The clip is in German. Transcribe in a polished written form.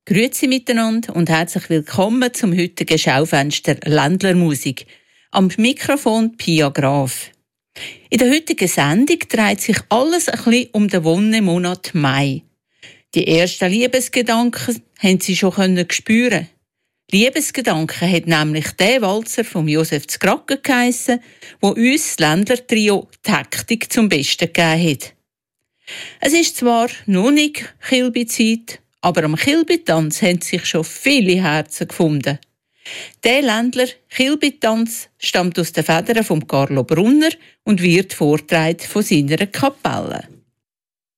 Grüezi miteinander und herzlich willkommen zum heutigen Schaufenster Ländlermusik. Am Mikrofon Pia Graf. In der heutigen Sendung dreht sich alles ein bisschen um den Wonnemonat Mai. Die ersten Liebesgedanken haben Sie schon spüren. Liebesgedanken hat nämlich der Walzer von Josef Z'Gracke geheissen, wo uns das Ländlertrio Taktik zum Besten gegeben hat. Es ist zwar noch nicht Kilby-Zeit, aber am Kilby-Tanz haben sich schon viele Herzen gefunden. Der Ländler Kilby-Tanz stammt aus den Federn von Carlo Brunner und wird vorgetragen von seiner Kapelle.